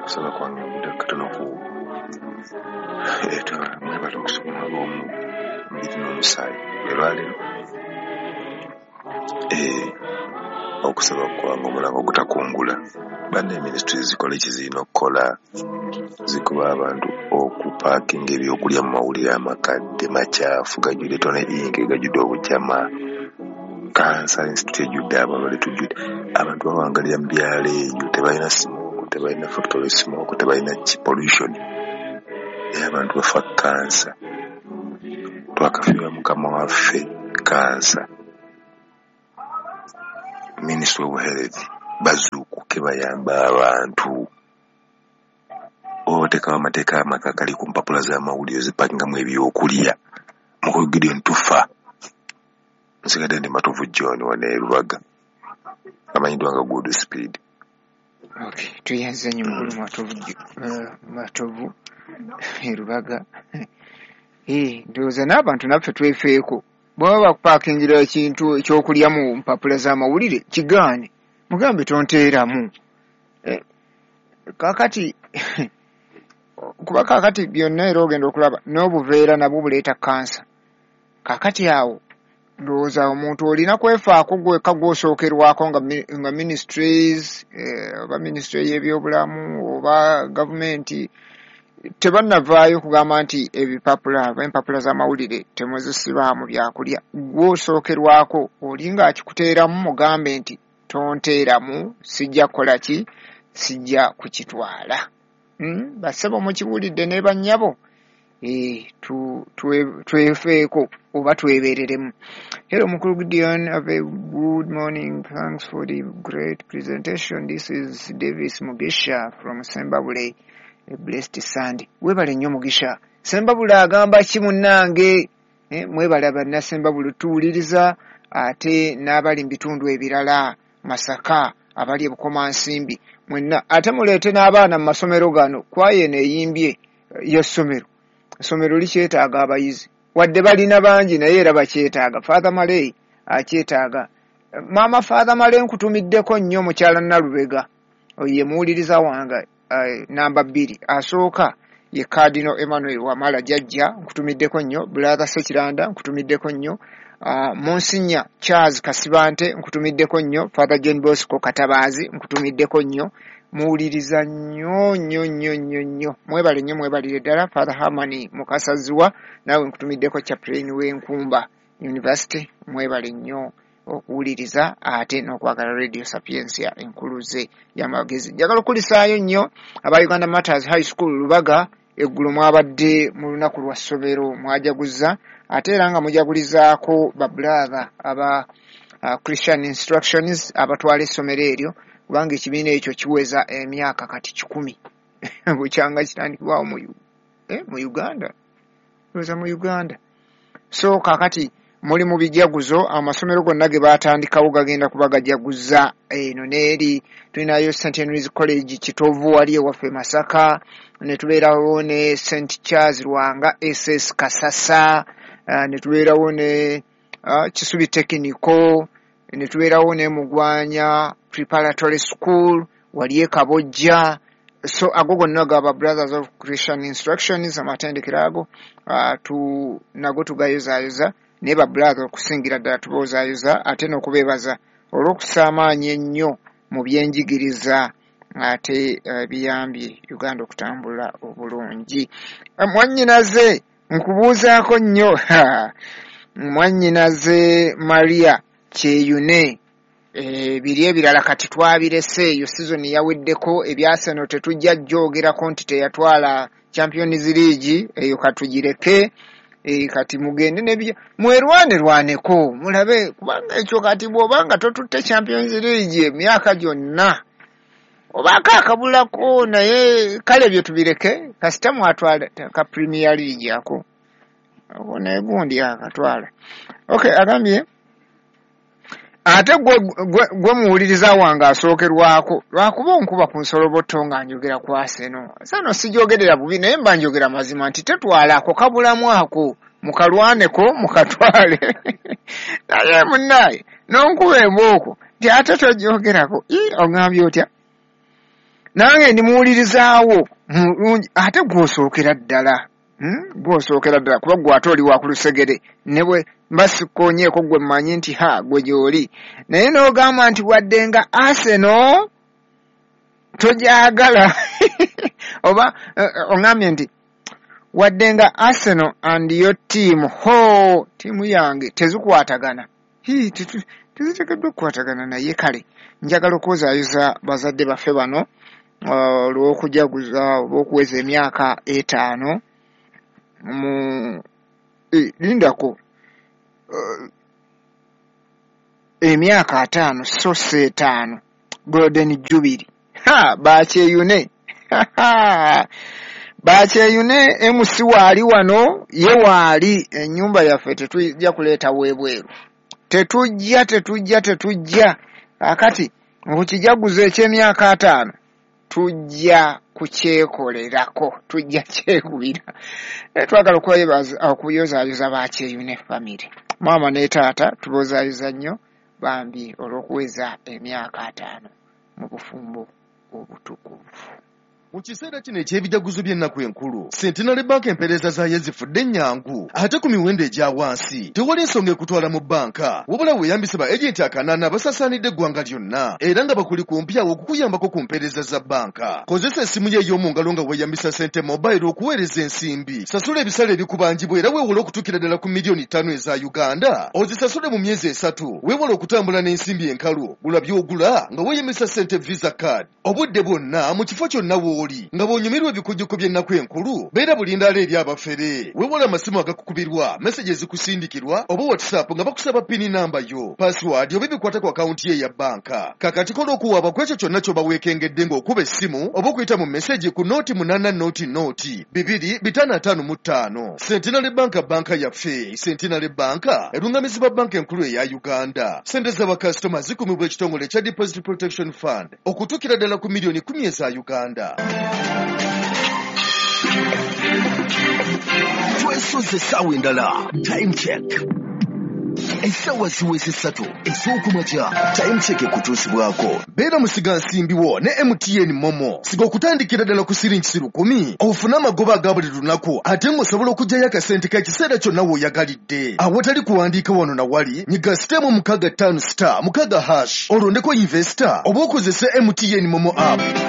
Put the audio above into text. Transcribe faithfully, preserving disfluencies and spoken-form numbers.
kusaba kwange muda katono ku eto mwebale okusoma bwomu mbiri n'omusaayi lwalero eh okusaba kwange omulango ogutakungula banne ministries zikola ekizina okukola zikuba abantu okupaakinga ebyokulya mu mawulire amakadde makyafu gajudde tone inke gajudde obujama kansa institute ejudde abalwale tujudde abantu bawangalira mu byalo eyo tebalina simu tebalina factory smoke tebalina pollution abantu bafa kansa twakafiwa mukama waffe kansa Ministry of Health bazuukuke bayamba abantu oteka amateeka amakakali ku mpapula z'amawulire zipakingamu ebyokulya mukugidde ntufa nsigadde ndi Matovu John wane Lubaga amanyidwa nga good speed. Okay, tuyanze nnyo mukulu Matovu uh, Matovu Lubaga eh ndowooza n'abantu naffe twefeeko bwaba bakupaakingira ekintu ekyokulya mu mpapula z'amawulire kigaane mugambe tonteeramu eh, kakati kuba kakati byonna era ogenda okulaba n'obuveera nabwo buleeta kansa kakati awo ndowooza omuntu olina kwefaako gweka gw'osookerwako nga, nga ministries eh, oba ministry y'ebyobulamu oba gavumenti tebannavaayo kugamba nti ebipapula oba empapula z'amawulire temuzisibaamu byakulya gw'osookerwako olinga akikuteeramu mugambe nti tonteeramu sijja kukola ki sijja kukitwala hmm? Basebo mukibuulidde ne bannyabo e, tu, twefeeko oba twebeereremu. Hello mukulu Gideon, have a good morning, thanks for the great presentation. This is Davis Mugisha from Sembabule. A blessed Sunday. Webale nnyo Mugisha. Sembabule agamba ki munnange eh, mwebale banna Sembabule tuwuliriza ate n'abali mu bitundu ebirala Masaka abali ebukoma nsimbi mwenna ate muleete n'abaana mu masomero gano kwaye neeyimbye y'essomero essomero likyetaaga abayizi wadde balina bangi naye era bakyetaaga. Father Malay akyetaaga. Maama Father Malay nkutumiddeko nnyo mukyala Nalubega oye muwuliriza wange uh, namba bbiri asooka ye Cardinal Emmanuel Wamala jajja nkutumiddeko nnyo. Brother Sekiranda nkutumiddeko nnyo. Uh, Monsinya Charles Kasibante nkutumiddeko nnyo. Father John Bosco Katabazi nkutumiddeko nnyo. Muwuliriza nnyo nnyo nnyo nnyo nnyo mwebale nnyo mwebalire ddala. Father Harmony Mukasaziwa naawe nkutumiddeko chaplain w'Enkumba University mwebale nnyo okuwuliriza ate n'okwagala Radio Sapiensia enkuluze y'amagezi. Njagala okulisaayo nnyo aba Uganda Matters High School Lubaga eggulu mwabadde mu lunaku lwa ssomero mwajaguza ate era nga mujagulizaako ba brother aba uh, Christian Instructions abatwala essomero eryo kubanga ekibiina ekyo kiweza emyaka kati kikumi bukyanga kitandikibwawo mu, eh, mu Uganda kiweza mu Uganda. So kakati muli mu bijaguzo amasomero gonna ge baatandikawo gagenda kuba gajaguza eno n'eri tulinayo Saint Henry's College Kitovu wali ewaffe Masaka ne tubeerawo ne Saint Charles Lwanga S S Kasasa uh, ne tubeerawo ne uh, Kisubi Technical ne tubeerawo ne Mugwanya Preparatory School wali e Kabojja. So ago gonna gaba Brothers of Christian Instructions amatendekero ago uh, tu nago tugayozaayoza ne ba brother okusingira ddala tuboozaayoza ate n'okubeebaza olw'okusaamaanya ennyo mu byenjigiriza ate uh, biyambye Uganda okutambula obulungi. Mwannyinaze nkubuuzaako nnyo mwannyinaze Maria Kyeyune e, biri ebirala kati twabirese eyo sizoni yaweddeko ebyaseno tetujja jjogerako nti teyatwala Champions League eyo katugireke. E, kati mugende nebija mwerwane rwaneko mulabe kubanga ekyo kati bwobanga totutte Champions League emyaka gyonna obaka akabulako naye kale byo tubireke kasita mwatwala ka Premier League yako abone gundi akatwala. Okay agambye ate gwe gwe muwuliriza wange asookerwako lwakuba onkuba ku nsoloboto nga njogera ku Arsenal. Sano sijogerera bubi naye mba njogera mazima nti tetwalako kabulamu ako mukalwaneko mukatwale naye munnaye n'onkuba embooko nti ate tojogerako i ongambye otya nange ndimuwulirizaawo mulungi ate gw'osookera ddala hmm? gw'osookera ddala kuba gwe ate oli wa ku lusegere ne bwe mbasikonyeeko gwe mmanyi nti ha gwe gy'oli naye n'ogamba nti wadde nga Arsenal togyagala oba uh, ongambye nti wadde nga Arsenal and your team ho tiimu yange tezikwatagana teziteekeddwa okukwatagana naye kale njagala okwozaayoza bazadde baffe bano olw'okujaguza oba okuweza emyaka etaano mu lindako emyaka ataano so si etaano golden jubilee ha bakyeyune bakyeyune M C waali wano ye waali ennyumba yaffe tetujja kuleeta weebweru tetujja tetujja tetujja akati okukijaguza eky'emyaka ataano tujja kukyekolerako tujja kyegubira twagala okuyozaayoza bakyeyune family maama ne taata tubozaayoza nnyo bambi olw'okuweza emyaka ataano mu bufumbo obutukuvu. Mu kiseera kino eky'ebijaguzo by'ennaku enkulu Centenary Bank empeereza zaayo zifudde nnyangu ate ku miwendo egya wansi tewali ensonga ekutwala mu banka wabula weeyambise ba ejenti akanaana basaasaanidde eggwanga lyonna era nga bakuli kumpyawo okukuyambako ku mpeereza za banka. Kozesa essimu ye ey'omu ngalo nga weeyambisa Sente Mobile okuweereza ensimbi. Sasula ebisale ebikubangibwa era weewole okutuukira ddala ku miliyoni ttaano eza Uganda ozisasule mu myezi esatu weewole okutambula n'ensimbi enkalu gula by'ogula nga weeyambisa Sente Visa Card. Obudde bwonna mu kifo kyonna oli nga bw'onyumirwa ebikujjuko by'ennaku enkulu beera bulindaala eri abafere weewala amasimu agakukubirwa meseji ezikusindikirwa oba WhatsApp nga bakusaba pini namba yo password oba ebikwata ku akawunti ye ya banka. Kakati kola okuwaaba ku ekyo kyonna ky'oba weekengedde ng'okuba essimu oba okuyita mu meseji ku nooti munaana nooti nooti bibiri bitaano ataano mu ttaano. Centenary Bank banka yaffe. Centenary Bank erungamizibwa banka enkulu eya Uganda. Sente z'abakasitoma zikumibwa ekitongole ekya Deposit Protection Fund okutuukira ddala ku miliyoni kumi eza Uganda. Twesoze essaawa endala time check essaawa ziweze ssatu ez'okumakya time check ekutuusibwako. Beera musiga nsimbiwo ne M T N Momo siga okutandikira ddala ku siringi lukumi ofune amagoba aga buli lunaku ate ng'osobola okuggyayo akasente k'ekiseera kyonna w'oyagalidde. Awatali kuwandiika wano na wali nyiga sitemu mukaaga ttaano star mukaaga hash olondeko investor oba okozese M T N Momo app.